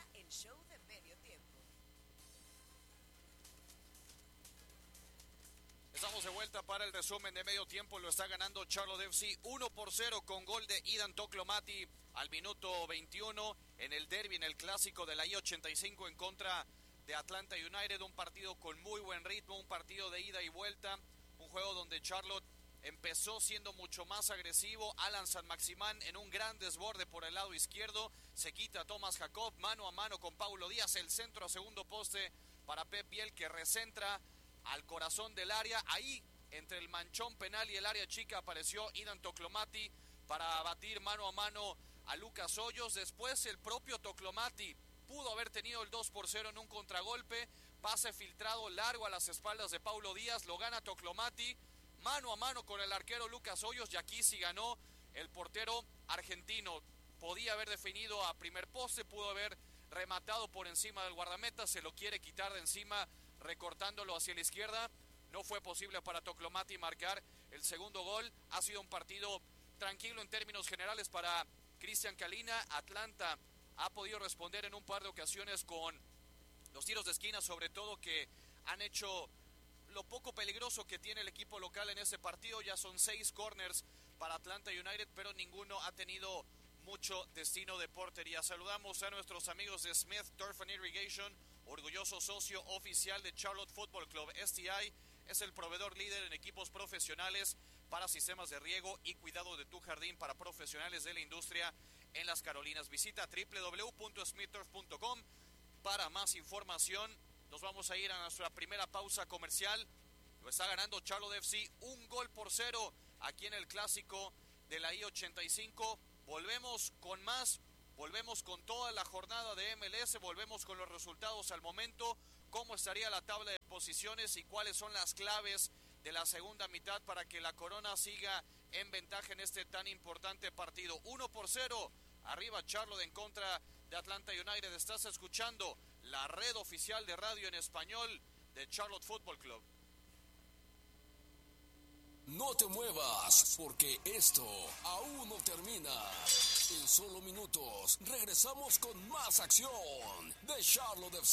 en Show de Medio Tiempo. Estamos de vuelta para el resumen de medio tiempo. Lo está ganando Charlotte FC 1-0 con gol de Idan Toklo-Mati al minuto 21 en el derbi, en el clásico de la I-85 en contra de Atlanta United. Un partido con muy buen ritmo, un partido de ida y vuelta, un juego donde Charlotte empezó siendo mucho más agresivo. Alan Sanmaximan en un gran desborde por el lado izquierdo, se quita a Thomas Jacob, mano a mano con Paulo Díaz, el centro a segundo poste para Pep Biel, que recentra al corazón del área. Ahí, entre el manchón penal y el área chica, apareció Idan Toklo-Mati para batir mano a mano a Lucas Hoyos. Después el propio Toklo-Mati pudo haber tenido el 2-0 en un contragolpe, pase filtrado largo a las espaldas de Paulo Díaz, lo gana Toklo-Mati, mano a mano con el arquero Lucas Hoyos, y aquí sí ganó el portero argentino. Podía haber definido a primer poste, pudo haber rematado por encima del guardameta, se lo quiere quitar de encima recortándolo hacia la izquierda. No fue posible para Toklo-Mati marcar el segundo gol. Ha sido un partido tranquilo en términos generales para Cristian Calina. Atlanta ha podido responder en un par de ocasiones con los tiros de esquina, sobre todo, que han hecho lo poco peligroso que tiene el equipo local en este partido. Ya son 6 corners para Atlanta United, pero ninguno ha tenido mucho destino de portería. Saludamos a nuestros amigos de Smith Turf and Irrigation, orgulloso socio oficial de Charlotte Football Club. STI es el proveedor líder en equipos profesionales para sistemas de riego y cuidado de tu jardín para profesionales de la industria en las Carolinas. Visita www.smithturf.com para más información. Nos vamos a ir a nuestra primera pausa comercial. Lo está ganando Charlotte FC 1-0 aquí en el clásico de la I-85. Volvemos con más, volvemos con toda la jornada de MLS, volvemos con los resultados al momento, cómo estaría la tabla de posiciones y cuáles son las claves de la segunda mitad para que la Corona siga en ventaja en este tan importante partido. 1-0, arriba Charlotte en contra de Atlanta United. Estás escuchando la red oficial de radio en español de Charlotte Football Club. No te muevas, porque esto aún no termina. En solo minutos regresamos con más acción de Charlotte FC.